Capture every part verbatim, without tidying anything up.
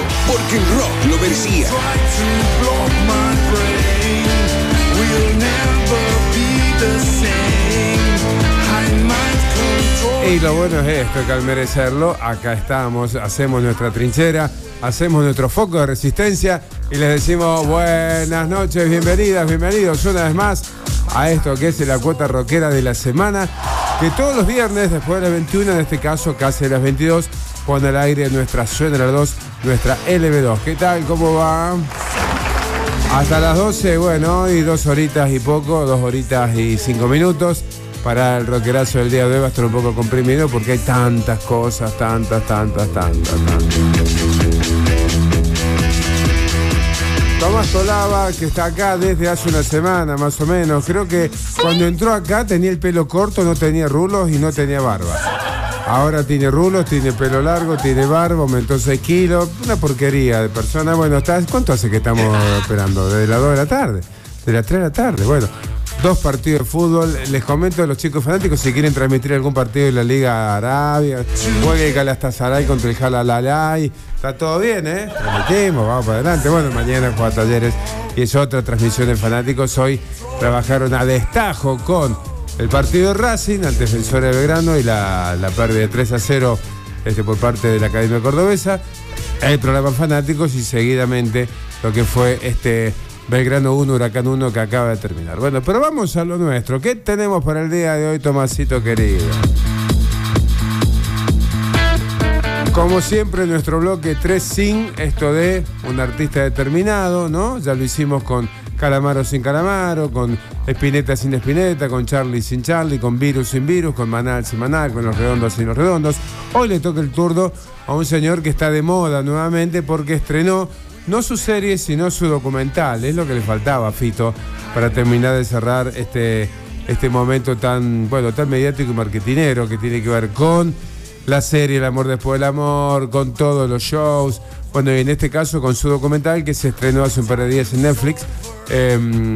porque el rock lo merecía. Y lo bueno es esto, que al merecerlo, acá estamos, hacemos nuestra trinchera, hacemos nuestro foco de resistencia y les decimos buenas noches, bienvenidas, bienvenidos una vez más a esto que es la cuota rockera de la semana, que todos los viernes después de las veintiuna, en este caso casi de las veintidós, pone al aire nuestra Suena dos, nuestra L B dos. ¿Qué tal? ¿Cómo va? Hasta las doce, bueno, y dos horitas y poco, dos horitas y cinco minutos. Para el rockerazo del día de hoy va a estar un poco comprimido porque hay tantas cosas, tantas, tantas, tantas, tantas. Tomás Tolaba, que está acá desde hace una semana más o menos. Creo que cuando entró acá tenía el pelo corto, no tenía rulos y no tenía barba. Ahora tiene rulos, tiene pelo largo, tiene barba, aumentó seis kilos. Una porquería de persona. Bueno, está, ¿cuánto hace que estamos esperando? Desde las dos de la tarde, de las tres de la tarde. Bueno, dos partidos de fútbol. Les comento a los chicos fanáticos si quieren transmitir algún partido de la Liga Arabia. Juegue el Galatasaray contra el Jalalay. Está todo bien, ¿eh? Transmitimos, vamos para adelante. Bueno, mañana juega Talleres y es otra transmisión de fanáticos. Hoy trabajaron a destajo con el partido de Racing al Defensor de Belgrano y la, la pérdida de tres a cero este, por parte de la Academia Cordobesa. El programa Fanáticos y seguidamente lo que fue este Belgrano uno, Huracán uno que acaba de terminar. Bueno, pero vamos a lo nuestro. ¿Qué tenemos para el día de hoy, Tomasito querido? Como siempre, nuestro bloque tres sin, esto de un artista determinado, ¿no? Ya lo hicimos con Calamaro sin Calamaro, con Spinetta sin Spinetta, con Charlie sin Charlie, con Virus sin Virus, con Manal sin Manal, con Los Redondos sin Los Redondos. Hoy le toca el turno a un señor que está de moda nuevamente porque estrenó no su serie, sino su documental. Es lo que le faltaba a Fito para terminar de cerrar este, este momento tan, bueno, tan mediático y marketinero que tiene que ver con la serie El amor después del amor, con todos los shows. Bueno, y en este caso con su documental que se estrenó hace un par de días en Netflix. Eh,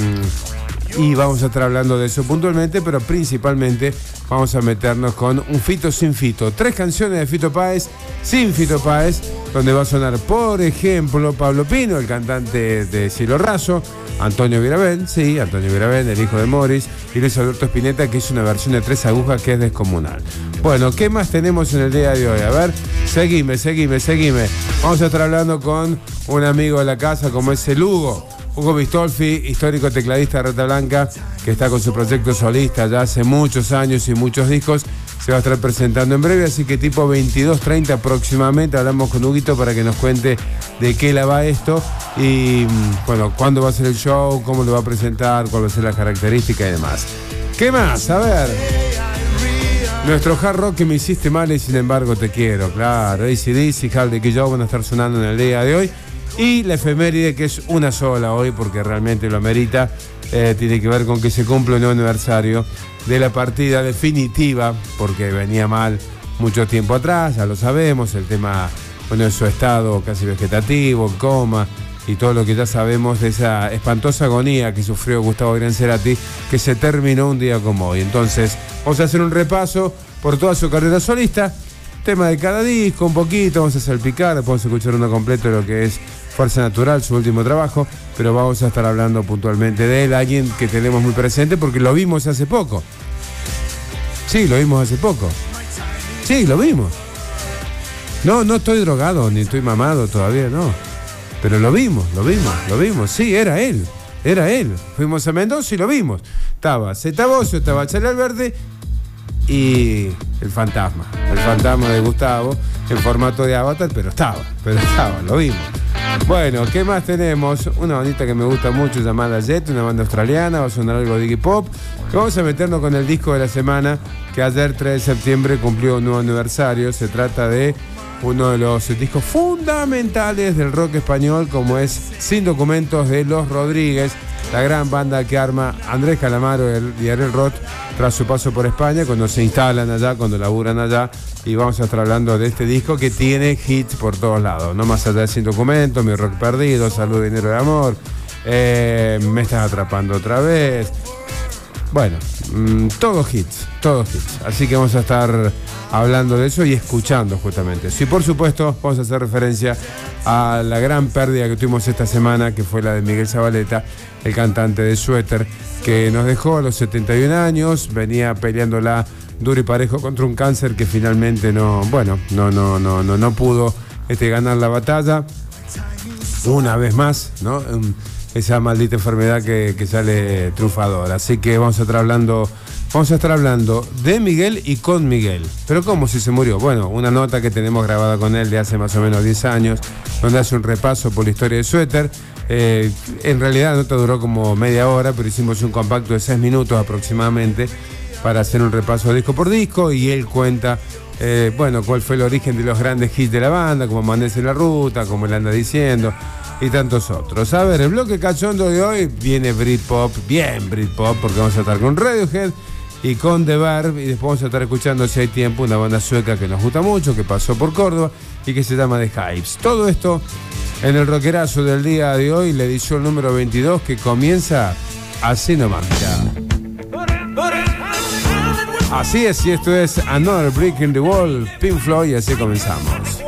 y vamos a estar hablando de eso puntualmente, pero principalmente vamos a meternos con un Fito sin Fito. Tres canciones de Fito Páez sin Fito Páez, donde va a sonar, por ejemplo, Pablo Pino, el cantante de Cielo Raso, Antonio Virabén, sí, Antonio Virabén, el hijo de Morris, y Luis Alberto Spinetta, que es una versión de Tres Agujas que es descomunal. Bueno, ¿qué más tenemos en el día de hoy? A ver, seguime, seguime, seguime. Vamos a estar hablando con un amigo de la casa como es el Hugo. Hugo Bistolfi, histórico tecladista de Rata Blanca, que está con su proyecto solista ya hace muchos años y muchos discos. Se va a estar presentando en breve, así que tipo veintidós treinta aproximadamente hablamos con Huguito para que nos cuente de qué la va esto y, bueno, cuándo va a ser el show, cómo lo va a presentar, cuál va a ser la característica y demás. ¿Qué más? A ver. Nuestro hard rock que me hiciste mal y sin embargo te quiero, claro. A C D C, Hard Key Joe van a estar sonando en el día de hoy. Y la efeméride, que es una sola hoy, porque realmente lo amerita, eh, tiene que ver con que se cumple un nuevo aniversario de la partida definitiva, porque venía mal mucho tiempo atrás, ya lo sabemos, el tema, bueno, de su estado casi vegetativo, coma, y todo lo que ya sabemos de esa espantosa agonía que sufrió Gustavo Adrián Cerati, que se terminó un día como hoy. Entonces, vamos a hacer un repaso por toda su carrera solista, tema de cada disco, un poquito, vamos a salpicar, vamos a escuchar uno completo de lo que es Fuerza Natural, su último trabajo, pero vamos a estar hablando puntualmente de él, alguien que tenemos muy presente porque lo vimos hace poco. Sí, lo vimos hace poco. Sí, lo vimos. No, no estoy drogado, ni estoy mamado todavía, no. Pero lo vimos, lo vimos, lo vimos. Sí, era él, era él. Fuimos a Mendoza y lo vimos. Estaba Zeta Bosio, estaba Charlie Alberti y el fantasma. El fantasma de Gustavo en formato de avatar, pero estaba, pero estaba, lo vimos. Bueno, ¿qué más tenemos? Una bandita que me gusta mucho llamada Jet, una banda australiana, va a sonar algo de Iggy Pop. Y vamos a meternos con el disco de la semana, que ayer tres de septiembre cumplió un nuevo aniversario. Se trata de uno de los discos fundamentales del rock español, como es Sin Documentos de Los Rodríguez, la gran banda que arma Andrés Calamaro y Ariel Roth tras su paso por España, cuando se instalan allá, cuando laburan allá. Y vamos a estar hablando de este disco que tiene hits por todos lados, no más allá de Sin Documentos, Mi Rock Perdido, Salud, Dinero de Amor, eh, Me Estás Atrapando Otra Vez. Bueno, mmm, todos hits, todos hits. Así que vamos a estar hablando de eso y escuchando justamente. Sí, por supuesto, vamos a hacer referencia a la gran pérdida que tuvimos esta semana, que fue la de Miguel Zavaleta, el cantante de Suéter, que nos dejó a los setenta y un años, venía peleándola duro y parejo contra un cáncer que finalmente no, bueno, no, no, no, no, no pudo este, ganar la batalla. Una vez más, ¿no? Esa maldita enfermedad que, que sale triunfadora. Así que vamos a estar hablando, vamos a estar hablando de Miguel y con Miguel. Pero ¿cómo si se murió? Bueno, una nota que tenemos grabada con él de hace más o menos diez años, donde hace un repaso por la historia de Suéter. Eh, en realidad la nota duró como media hora, pero hicimos un compacto de seis minutos aproximadamente para hacer un repaso disco por disco, y él cuenta, eh, bueno, cuál fue el origen de los grandes hits de la banda, como Amanece en la Ruta, como él anda diciendo, y tantos otros. A ver, el bloque cachondo de hoy viene Britpop, bien Britpop, porque vamos a estar con Radiohead y con The Verve, y después vamos a estar escuchando, si hay tiempo, una banda sueca que nos gusta mucho, que pasó por Córdoba y que se llama The Hives. Todo esto en el rockerazo del día de hoy, la edición número veintidós, que comienza así nomás. Así es, y esto es Another Brick in the Wall, Pink Floyd, y así comenzamos.